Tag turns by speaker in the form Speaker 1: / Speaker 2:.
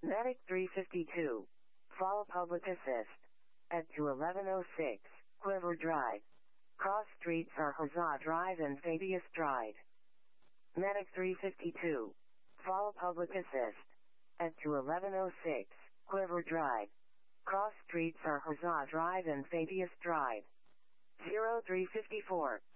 Speaker 1: Medic 352. Fall Public Assist. At 21106, Quiver Drive. Cross streets are Huzzah Drive and Fabius Drive. Medic 352. Fall Public Assist. At 21106, Quiver Drive. Cross streets are Huzzah Drive and Fabius Drive. 0354.